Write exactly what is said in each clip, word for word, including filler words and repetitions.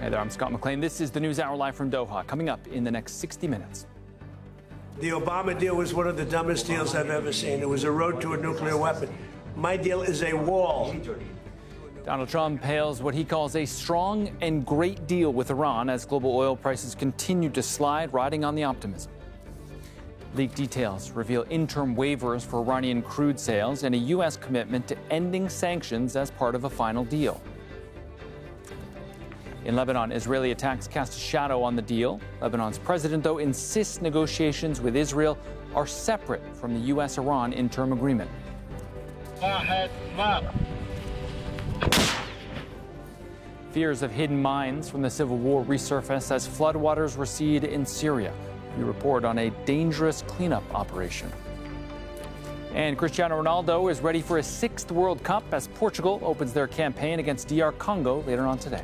Hey there, I'm Scott McLean. This is the News Hour live from Doha. Coming up in the next sixty minutes. The Obama deal was one of the dumbest deals I've ever seen. It was a road to a nuclear weapon. My deal is a wall. Donald Trump hails what he calls a strong and great deal with Iran as global oil prices continue to slide, riding on the optimism. Leaked details reveal interim waivers for Iranian crude sales and a U S commitment to ending sanctions as part of a final deal. In Lebanon, Israeli attacks cast a shadow on the deal. Lebanon's president, though, insists negotiations with Israel are separate from the U S Iran interim agreement. Fears of hidden mines from the civil war resurface as floodwaters recede in Syria. We report on a dangerous cleanup operation. And Cristiano Ronaldo is ready for his sixth World Cup as Portugal opens their campaign against D R Congo later on today.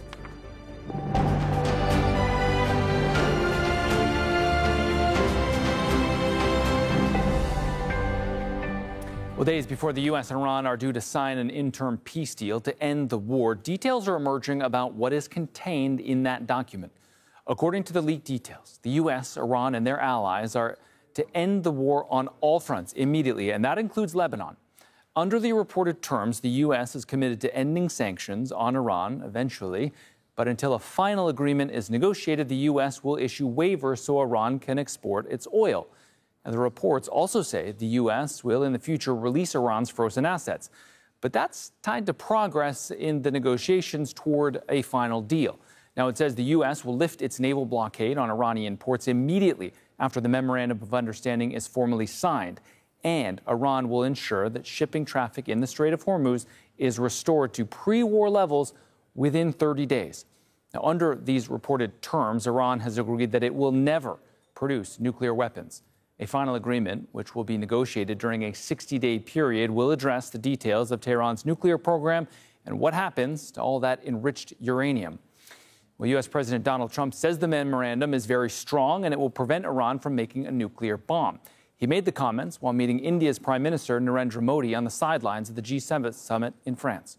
Well, days before the U S and Iran are due to sign an interim peace deal to end the war, details are emerging about what is contained in that document. According to the leaked details, the U S, Iran, and their allies are to end the war on all fronts immediately, and that includes Lebanon. Under the reported terms, the U S is committed to ending sanctions on Iran eventually, but until a final agreement is negotiated, the U S will issue waivers so Iran can export its oil. And the reports also say the U S will in the future release Iran's frozen assets. But that's tied to progress in the negotiations toward a final deal. Now, it says the U S will lift its naval blockade on Iranian ports immediately after the Memorandum of Understanding is formally signed. And Iran will ensure that shipping traffic in the Strait of Hormuz is restored to pre-war levels within thirty days. Now, under these reported terms, Iran has agreed that it will never produce nuclear weapons. A final agreement, which will be negotiated during a sixty-day period, will address the details of Tehran's nuclear program and what happens to all that enriched uranium. Well, U S President Donald Trump says the memorandum is very strong and it will prevent Iran from making a nuclear bomb. He made the comments while meeting India's Prime Minister Narendra Modi on the sidelines of the G seven summit in France.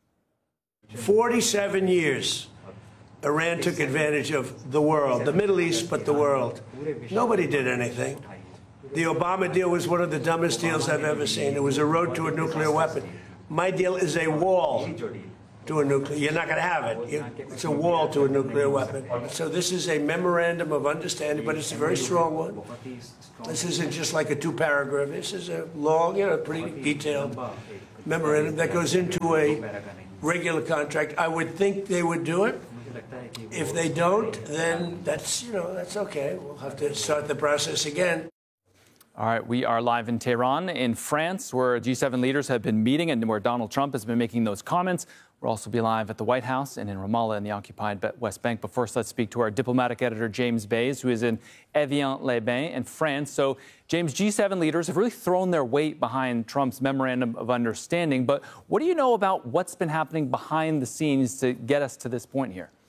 forty-seven years. Iran took advantage of the world, the Middle East, but the world. Nobody did anything. The Obama deal was one of the dumbest deals I've ever seen. It was a road to a nuclear weapon. My deal is a wall to a nuclear. You're not going to have it. It's a wall to a nuclear weapon. So this is a memorandum of understanding, but it's a very strong one. This isn't just like a two-paragraph. This is a long, you know, pretty detailed memorandum that goes into a regular contract. I would think they would do it. If they don't, then that's, you know, that's okay. We'll have to start the process again. All right, we are live in Tehran, in France, where G seven leaders have been meeting and where Donald Trump has been making those comments. We'll also be live at the White House and in Ramallah in the occupied West Bank. But first, let's speak to our diplomatic editor, James Bays, who is in Evian-les-Bains in France. So, James, G seven leaders have really thrown their weight behind Trump's Memorandum of Understanding. But what do you know about what's been happening behind the scenes to get us to this point here?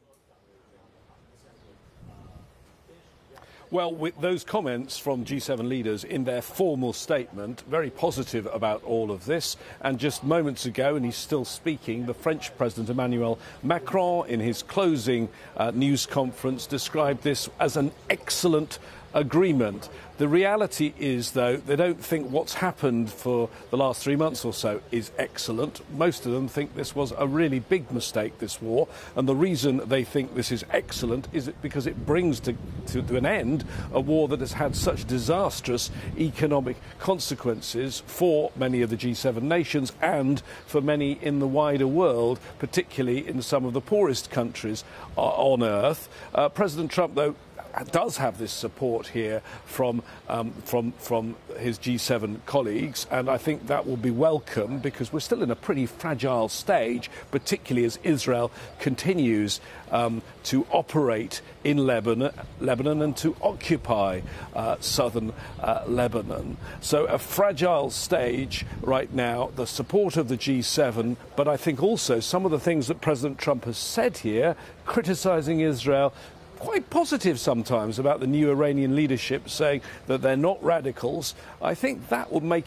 Well, with those comments from G seven leaders in their formal statement, very positive about all of this. And just moments ago, and he's still speaking, the French President Emmanuel Macron, in his closing uh, news conference, described this as an excellent agreement. The reality is, though, they don't think what's happened for the last three months or so is excellent. Most of them think this was a really big mistake, this war. And the reason they think this is excellent is because it brings to, to, to an end a war that has had such disastrous economic consequences for many of the G seven nations and for many in the wider world, particularly in some of the poorest countries uh, on earth. Uh, President Trump, though, does have this support here from um, from from his G seven colleagues, and I think that will be welcome because we're still in a pretty fragile stage, particularly as Israel continues um, to operate in Lebanon, Lebanon and to occupy uh, southern uh, Lebanon. So a fragile stage right now, the support of the G seven, but I think also some of the things that President Trump has said here, criticising Israel, quite positive sometimes about the new Iranian leadership, saying that they're not radicals. I think that would make it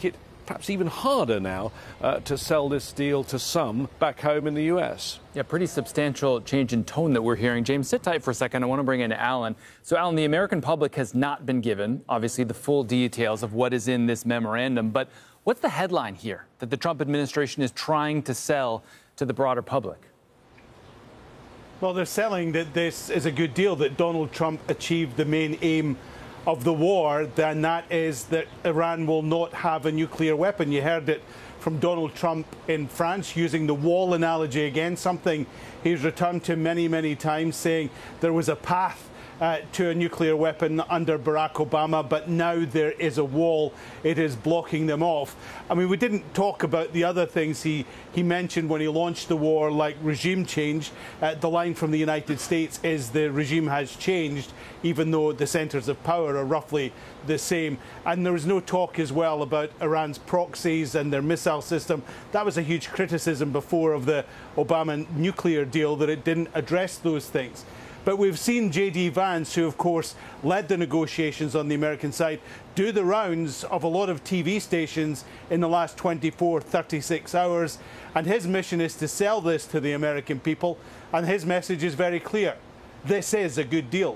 perhaps even harder now uh, to sell this deal to some back home in the U S. Yeah, pretty substantial change in tone that we're hearing. James, sit tight for a second. I want to bring in Alan. So, Alan, the American public has not been given, obviously, the full details of what is in this memorandum. But what's the headline here that the Trump administration is trying to sell to the broader public? Well, they're selling that this is a good deal, that Donald Trump achieved the main aim of the war, and that is that Iran will not have a nuclear weapon. You heard it from Donald Trump in France, using the wall analogy again, something he's returned to many, many times, saying there was a path Uh, to a nuclear weapon under Barack Obama, but now there is a wall. It is blocking them off. I mean, we didn't talk about the other things he, he mentioned when he launched the war, like regime change. Uh, the line from the United States is the regime has changed, even though the centres of power are roughly the same. And there was no talk as well about Iran's proxies and their missile system. That was a huge criticism before of the Obama nuclear deal, that it didn't address those things. But we've seen J D Vance, who, of course, led the negotiations on the American side, do the rounds of a lot of T V stations in the last twenty-four, thirty-six hours. And his mission is to sell this to the American people. And his message is very clear. This is a good deal.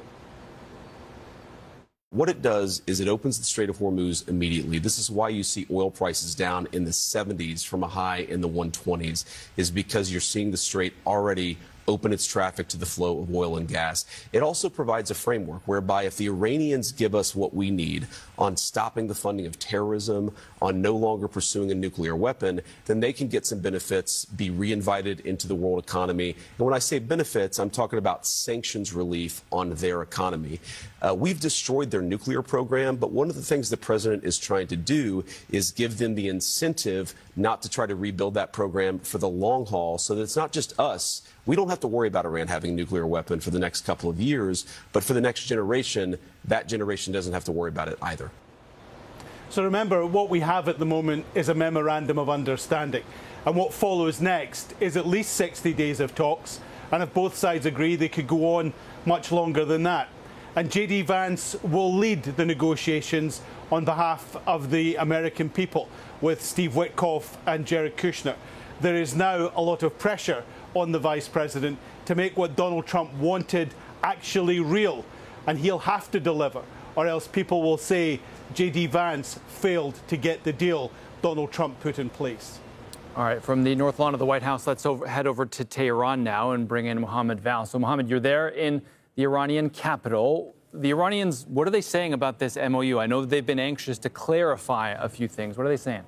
What it does is it opens the Strait of Hormuz immediately. This is why you see oil prices down in the seventies from a high in the one twenties, is because you're seeing the Strait already open its traffic to the flow of oil and gas. It also provides a framework whereby if the Iranians give us what we need on stopping the funding of terrorism, on no longer pursuing a nuclear weapon, then they can get some benefits, be reinvited into the world economy. And when I say benefits, I'm talking about sanctions relief on their economy. Uh, we've destroyed their nuclear program, but one of the things the president is trying to do is give them the incentive not to try to rebuild that program for the long haul, so that it's not just us. We don't have to worry about Iran having a nuclear weapon for the next couple of years, but for the next generation, that generation doesn't have to worry about it either. So remember, what we have at the moment is a memorandum of understanding. And what follows next is at least sixty days of talks. And if both sides agree, they could go on much longer than that. And J D Vance will lead the negotiations on behalf of the American people with Steve Witkoff and Jared Kushner. There is now a lot of pressure on the Vice President to make what Donald Trump wanted actually real. And he'll have to deliver, or else people will say J D Vance failed to get the deal Donald Trump put in place. All right, from the North Lawn of the White House, let's over, head over to Tehran now and bring in Mohammed Val. So, Mohammed, you're there in the Iranian capital. The Iranians, what are they saying about this M O U? I know that they've been anxious to clarify a few things. What are they saying?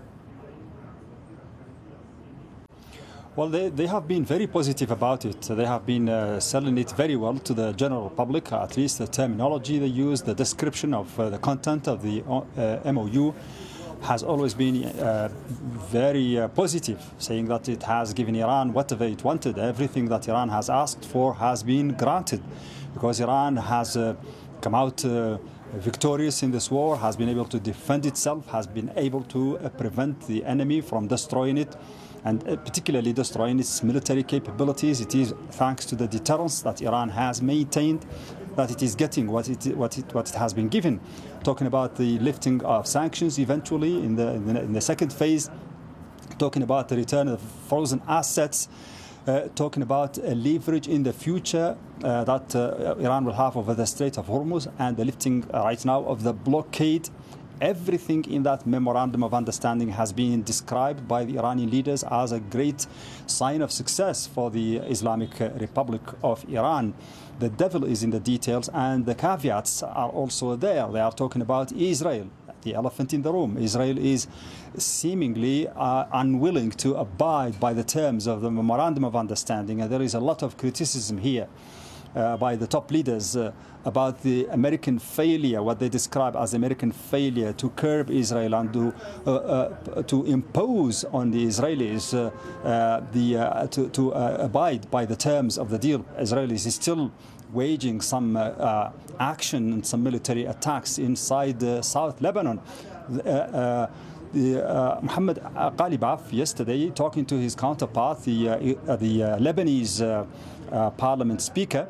Well, they, they have been very positive about it. They have been uh, selling it very well to the general public, at least the terminology they use, the description of uh, the content of the uh, M O U has always been uh, very uh, positive, saying that it has given Iran whatever it wanted. Everything that Iran has asked for has been granted, because Iran has uh, come out uh, victorious in this war, has been able to defend itself, has been able to uh, prevent the enemy from destroying it, and particularly destroying its military capabilities. It is thanks to the deterrence that Iran has maintained that it is getting what it what it what it has been given. Talking about the lifting of sanctions eventually in the in the, in the second phase, talking about the return of frozen assets, uh, talking about a leverage in the future uh, that uh, Iran will have over the Strait of Hormuz, and the lifting uh, right now of the blockade. Everything in that memorandum of understanding has been described by the Iranian leaders as a great sign of success for the Islamic Republic of Iran. The devil is in the details, and the caveats are also there. They are talking about Israel, the elephant in the room. Israel is seemingly uh, unwilling to abide by the terms of the memorandum of understanding, and there is a lot of criticism here uh, by the top leaders uh, about the American failure, what they describe as American failure to curb Israel and to uh, uh, to impose on the Israelis uh, uh, the uh, to, to uh, abide by the terms of the deal. Israel is still waging some uh, uh, action and some military attacks inside uh, South Lebanon. Uh, uh, the, uh, Mohammed Ghalibaf yesterday, talking to his counterpart, the uh, the uh, Lebanese uh, uh, parliament speaker,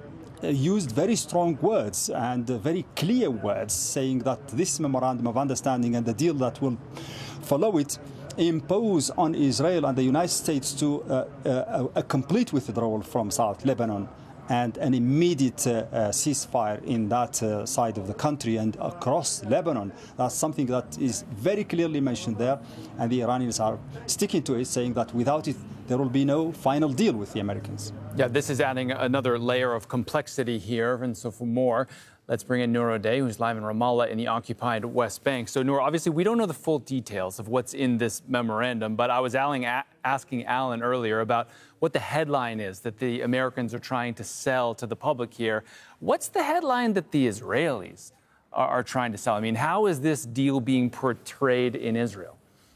used very strong words and very clear words, saying that this memorandum of understanding and the deal that will follow it, impose on Israel and the United States to uh, uh, a complete withdrawal from South Lebanon and an immediate uh, uh, ceasefire in that uh, side of the country and across Lebanon. That's something that is very clearly mentioned there, and the Iranians are sticking to it, saying that without it, there will be no final deal with the Americans. Yeah, this is adding another layer of complexity here. And so for more, let's bring in Noor O'Day, who's live in Ramallah in the occupied West Bank. So, Noor, obviously, we don't know the full details of what's in this memorandum, but I was asking Alan earlier about what the headline is that the Americans are trying to sell to the public here. What's the headline that the Israelis are, are trying to sell? I mean, how is this deal being portrayed in Israel?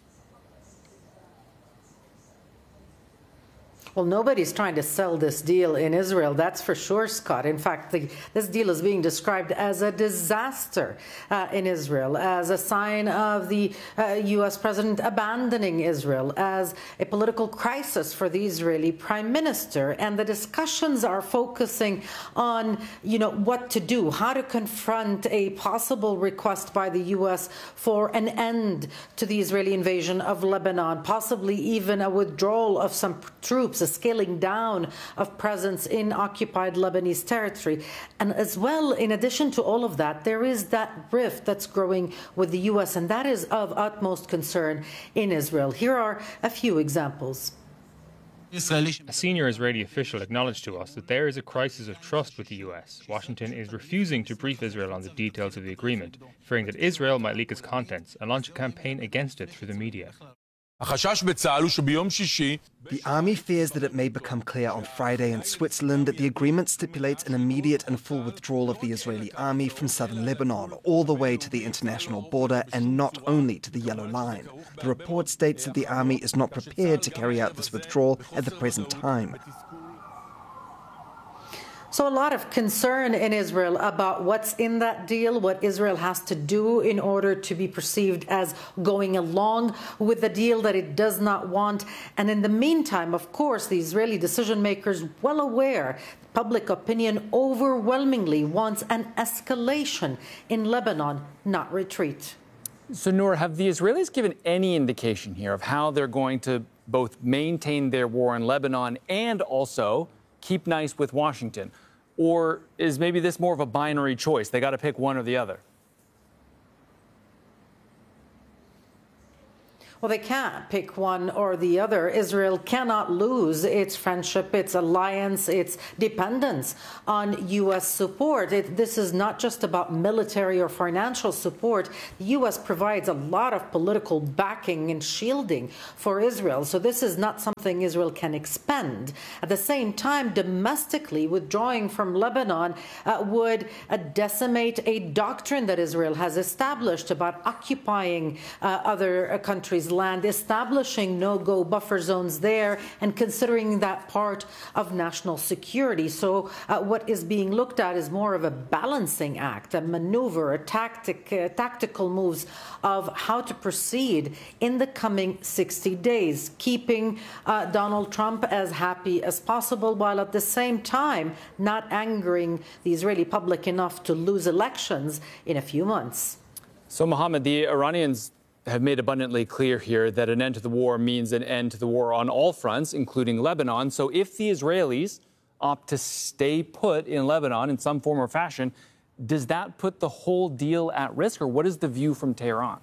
Well, nobody's trying to sell this deal in Israel, that's for sure, Scott. In fact, the, this deal is being described as a disaster uh, in Israel, as a sign of the uh, U S president abandoning Israel, as a political crisis for the Israeli prime minister. And the discussions are focusing on, you know, what to do, how to confront a possible request by the U S for an end to the Israeli invasion of Lebanon, possibly even a withdrawal of some troops, a scaling down of presence in occupied Lebanese territory. And as well, in addition to all of that, there is that rift that's growing with the U S, and that is of utmost concern in Israel. Here are a few examples. A senior Israeli official acknowledged to us that there is a crisis of trust with the U S. Washington is refusing to brief Israel on the details of the agreement, fearing that Israel might leak its contents and launch a campaign against it through the media. The army fears that it may become clear on Friday in Switzerland that the agreement stipulates an immediate and full withdrawal of the Israeli army from southern Lebanon, all the way to the international border and not only to the Yellow Line. The report states that the army is not prepared to carry out this withdrawal at the present time. So a lot of concern in Israel about what's in that deal, what Israel has to do in order to be perceived as going along with the deal that it does not want. And in the meantime, of course, the Israeli decision makers, well aware, public opinion overwhelmingly wants an escalation in Lebanon, not retreat. So, Noor, have the Israelis given any indication here of how they're going to both maintain their war in Lebanon and also keep nice with Washington? Or is maybe this more of a binary choice? They got to pick one or the other. Well, they can't pick one or the other. Israel cannot lose its friendship, its alliance, its dependence on U S support. It, this is not just about military or financial support. The U S provides a lot of political backing and shielding for Israel. So this is not something Israel can expend. At the same time, domestically, withdrawing from Lebanon uh, would uh, decimate a doctrine that Israel has established about occupying uh, other uh, countries' land, establishing no-go buffer zones there, and considering that part of national security. So uh, what is being looked at is more of a balancing act, a maneuver, a tactic, uh, tactical moves of how to proceed in the coming sixty days, keeping uh, Donald Trump as happy as possible, while at the same time not angering the Israeli public enough to lose elections in a few months. So, Mohammed, the Iranians have made abundantly clear here that an end to the war means an end to the war on all fronts, including Lebanon. So if the Israelis opt to stay put in Lebanon in some form or fashion, does that put the whole deal at risk, or what is the view from Tehran?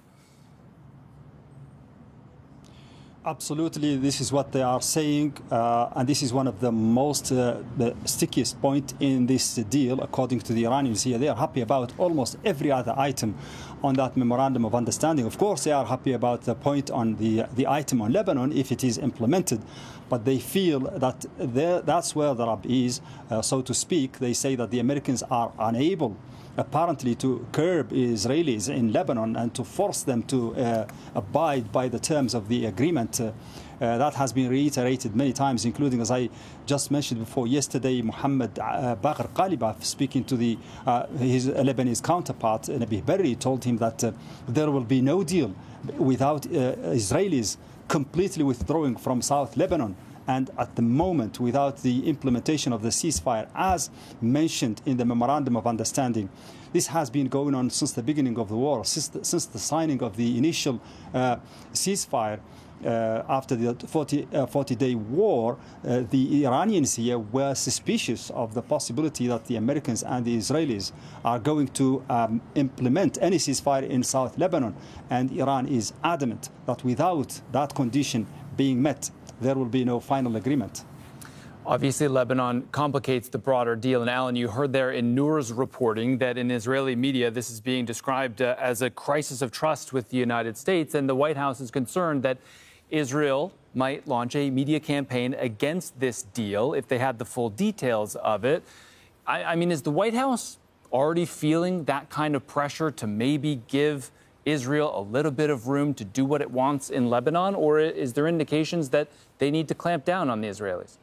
Absolutely, this is what they are saying, uh, and this is one of the most uh, the stickiest point in this deal, according to the Iranians here. They are happy about almost every other item on that memorandum of understanding. Of course, they are happy about the point on the the item on Lebanon if it is implemented, but they feel that that's where the rub is, uh, so to speak. They say that the Americans are unable, apparently, to curb Israelis in Lebanon and to force them to uh, abide by the terms of the agreement. Uh, uh, that has been reiterated many times, including, as I just mentioned before, yesterday, Mohammed uh, Bagher Qalibaf, speaking to the, uh, his Lebanese counterpart, Nabih Berri, told him that uh, there will be no deal without uh, Israelis completely withdrawing from South Lebanon And at the moment, without the implementation of the ceasefire, as mentioned in the Memorandum of Understanding, this has been going on since the beginning of the war, since the, since the signing of the initial uh, ceasefire. Uh, after the forty-day war, uh, the Iranians here were suspicious of the possibility that the Americans and the Israelis are going to um, implement any ceasefire in South Lebanon. And Iran is adamant that without that condition being met, there will be no final agreement. Obviously, Lebanon complicates the broader deal. And Alan, you heard there in Noor's reporting that in Israeli media, this is being described uh, as a crisis of trust with the United States. And the White House is concerned that Israel might launch a media campaign against this deal if they had the full details of it. I, I mean, is the White House already feeling that kind of pressure to maybe give Israel a little bit of room to do what it wants in Lebanon? Or is there indications that they need to clamp down on the Israelis?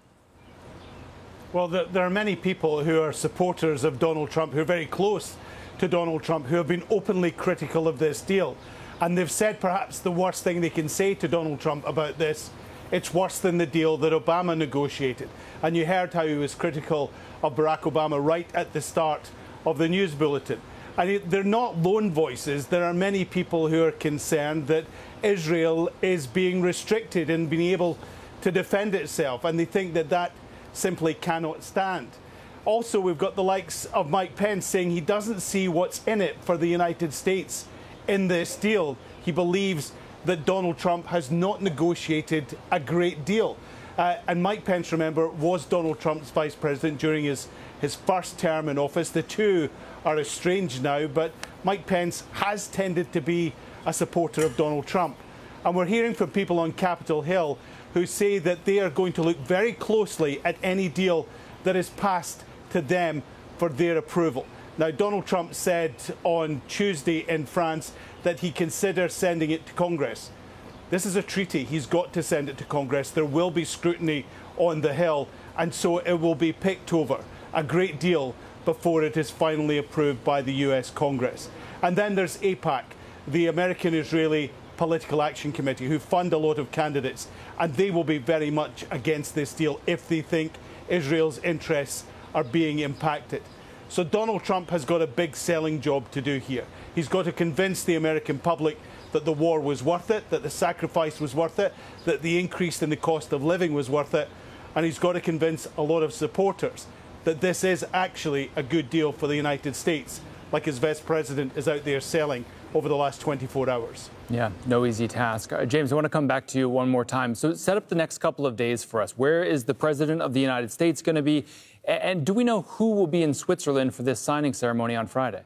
Well, there are many people who are supporters of Donald Trump, who are very close to Donald Trump, who have been openly critical of this deal. And they've said perhaps the worst thing they can say to Donald Trump about this, it's worse than the deal that Obama negotiated. And you heard how he was critical of Barack Obama right at the start of the news bulletin. And they're not lone voices. There are many people who are concerned that Israel is being restricted in being able to defend itself. And they think that that simply cannot stand. Also, we've got the likes of Mike Pence saying he doesn't see what's in it for the United States in this deal. He believes that Donald Trump has not negotiated a great deal. Uh, and Mike Pence, remember, was Donald Trump's vice president during his, his first term in office. The two are estranged now, but Mike Pence has tended to be a supporter of Donald Trump. And we're hearing from people on Capitol Hill who say that they are going to look very closely at any deal that is passed to them for their approval. Now, Donald Trump said on Tuesday in France that he considers sending it to Congress. This is a treaty. He's got to send it to Congress. There will be scrutiny on the Hill, and so it will be picked over a great deal before it is finally approved by the U S Congress. And then there's AIPAC, the American-Israeli Political Action Committee, who fund a lot of candidates, and they will be very much against this deal if they think Israel's interests are being impacted. So Donald Trump has got a big selling job to do here. He's got to convince the American public that the war was worth it, that the sacrifice was worth it, that the increase in the cost of living was worth it, and he's got to convince a lot of supporters that this is actually a good deal for the United States, like his vice president is out there selling over the last twenty-four hours. Yeah, no easy task. Uh, James, I want to come back to you one more time. So set up the next couple of days for us. Where is the president of the United States going to be? And do we know who will be in Switzerland for this signing ceremony on Friday?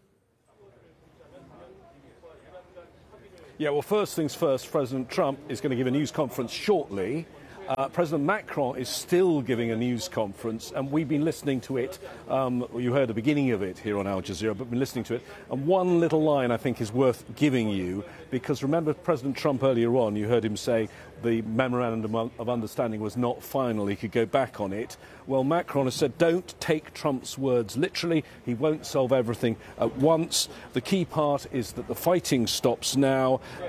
Yeah, well, first things first, President Trump is going to give a news conference shortly. Uh, President Macron is still giving a news conference, and we've been listening to it. Um, you heard the beginning of it here on Al Jazeera, but we've been listening to it. And one little line I think is worth giving you, because remember President Trump earlier on, you heard him say the memorandum of understanding was not final. He could go back on it. Well, Macron has said, don't take Trump's words literally. He won't solve everything at once. The key part is that the fighting stops now.